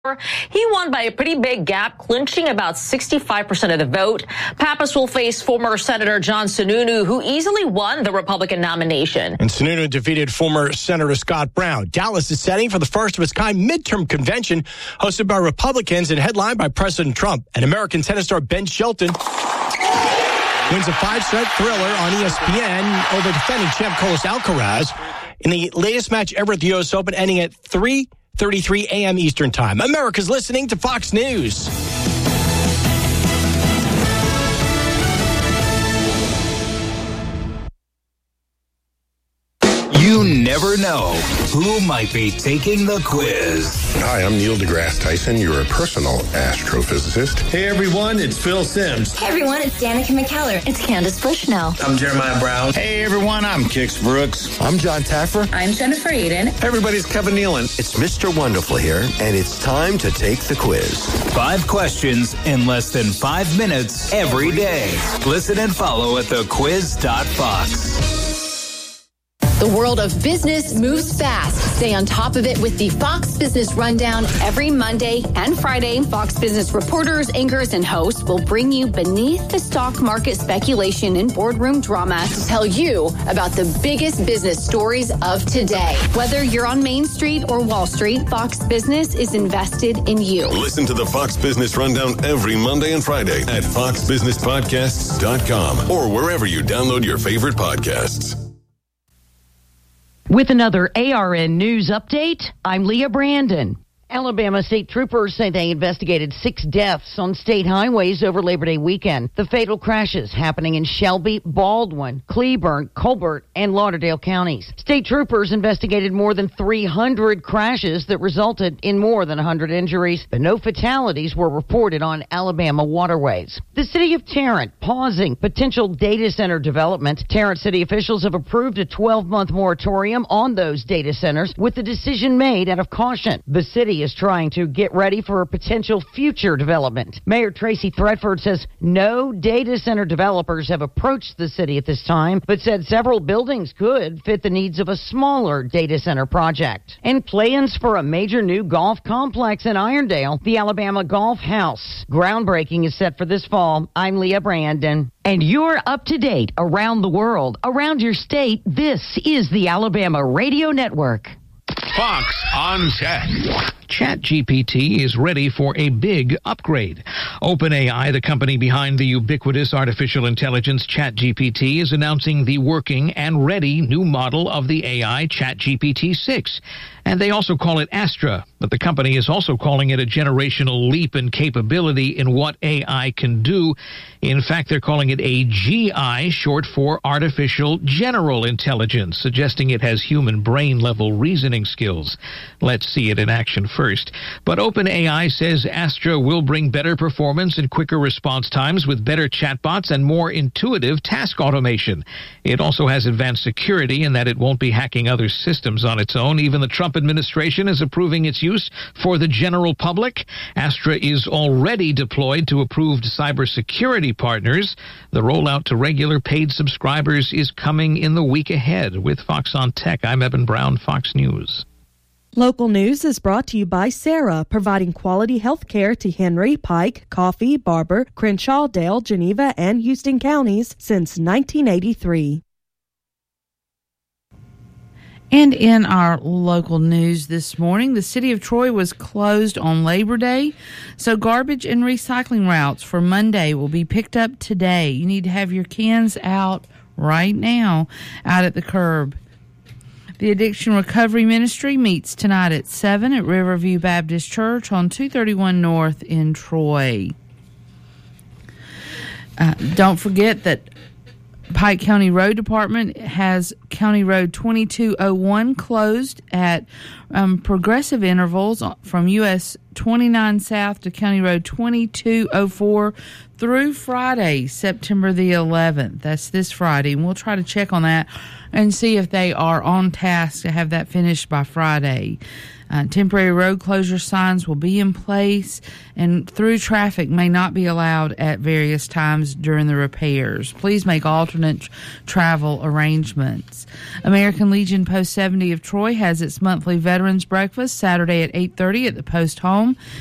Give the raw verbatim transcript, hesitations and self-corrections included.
He won by a pretty big gap, clinching about sixty-five percent of the vote. Pappas will face former Senator John Sununu, who easily won the Republican nomination. And Sununu defeated former Senator Scott Brown. Dallas is setting for the first of its kind midterm convention hosted by Republicans and headlined by President Trump. And American tennis star Ben Shelton wins a five-set thriller on E S P N over defending champ Carlos Alcaraz in the latest match ever at the U S Open, ending at three thirty-three a.m. Eastern Time. America's listening to Fox News. You never know who might be taking the quiz. Hi, I'm Neil deGrasse Tyson, your personal astrophysicist. Hey everyone, it's Phil Simms. Hey everyone, it's Danica McKellar. It's Candace Bushnell. I'm Jeremiah Brown. Hey everyone, I'm Kix Brooks. I'm John Taffer. I'm Jennifer Aiden. Hey everybody's Kevin Nealon. It's Mister Wonderful here, and it's time to take the quiz. Five questions in less than five minutes every day. Listen and follow at the quiz dot fox. The world of business moves fast. Stay on top of it with the Fox Business Rundown every Monday and Friday. Fox Business reporters, anchors, and hosts will bring you beneath the stock market speculation and boardroom drama to tell you about the biggest business stories of today. Whether you're on Main Street or Wall Street, Fox Business is invested in you. Listen to the Fox Business Rundown every Monday and Friday at fox business podcasts dot com or wherever you download your favorite podcasts. With another A R N News update, I'm Leah Brandon. Alabama state troopers say they investigated six deaths on state highways over Labor Day weekend. The fatal crashes happening in Shelby, Baldwin, Cleburne, Colbert, and Lauderdale counties. State troopers investigated more than three hundred crashes that resulted in more than one hundred injuries, but no fatalities were reported on Alabama waterways. The city of Tarrant pausing potential data center development. Tarrant city officials have approved a twelve-month moratorium on those data centers, with the decision made out of caution. The city is trying to get ready for a potential future development. Mayor Tracy Threadford says no data center developers have approached the city at this time, but said several buildings could fit the needs of a smaller data center project. And plans for a major new golf complex in Irondale, the Alabama Golf House. Groundbreaking is set for this fall. I'm Leah Brandon. And you're up to date around the world, around your state. This is the Alabama Radio Network. Fox on Tech. ChatGPT is ready for a big upgrade. OpenAI, the company behind the ubiquitous artificial intelligence ChatGPT, is announcing the working and ready new model of the A I ChatGPT six. And they also call it Astra, but the company is also calling it a generational leap in capability in what A I can do. In fact, they're calling it a G I, short for Artificial General Intelligence, suggesting it has human brain-level reasoning skills. Let's see it in action first. But OpenAI says Astra will bring better performance and quicker response times with better chatbots and more intuitive task automation. It also has advanced security in that it won't be hacking other systems on its own. Even the Trump administration is approving its use for the general public. Astra is already deployed to approved cybersecurity partners. The rollout to regular paid subscribers is coming in the week ahead. With Fox on Tech, I'm Evan Brown, Fox News. Local news is brought to you by Sarah, providing quality health care to Henry, Pike, Coffee, Barber, Crenshaw, Dale, Geneva, and Houston counties since nineteen eighty-three. And in our local news this morning, the city of Troy was closed on Labor Day, so garbage and recycling routes for Monday will be picked up today. You need to have your cans out right now, out at the curb. The Addiction Recovery Ministry meets tonight at seven at Riverview Baptist Church on two thirty-one North in Troy. Uh, don't forget that Pike County Road Department has County Road twenty-two oh one closed at um, progressive intervals from U S twenty-nine South to County Road twenty-two oh four through Friday, September the eleventh. That's this Friday, and we'll try to check on that and see if they are on task to have that finished by Friday. Uh, temporary road closure signs will be in place, and through traffic may not be allowed at various times during the repairs. Please make alternate travel arrangements. American Legion Post seventy of Troy has its monthly Veterans Breakfast Saturday at eight thirty at the Post Home.